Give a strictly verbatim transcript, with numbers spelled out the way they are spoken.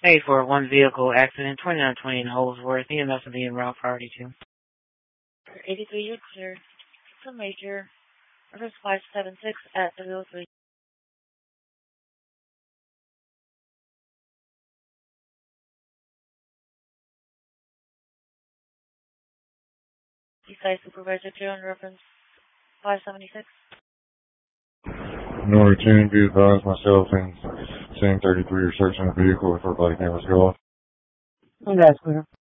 eight four one vehicle accident, twenty-nine twenty in Holdsworth. E M S will be en route priority two. eighty-three, you're clear. It's a major. Reverse five seven six at the wheel three. Eastside Supervisor two on reference five seventy-six. North ten, be advised myself and Sam thirty-three are searching the vehicle with our body cameras go off. That's clear.